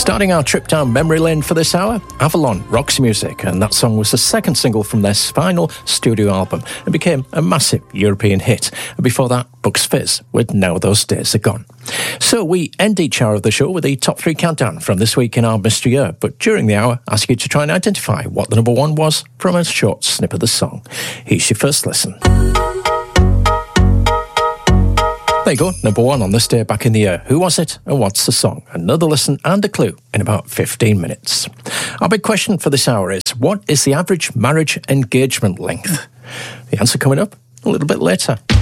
Starting our trip down memory lane for this hour, Avalon, Roxy Music, and that song was the second single from their final studio album and became a massive European hit. And before that, Bucks Fizz with Now Those Days Are Gone. So we end each hour of the show with the top 3 countdown from this week in our mystery year, but during the hour, ask you to try and identify what the number 1 was from a short snip of the song. Here's your first listen. There you go, number 1 on this day back in the year. Who was it and what's the song? Another listen and a clue in about 15 minutes. Our big question for this hour is, what is the average marriage engagement length? The answer coming up a little bit later.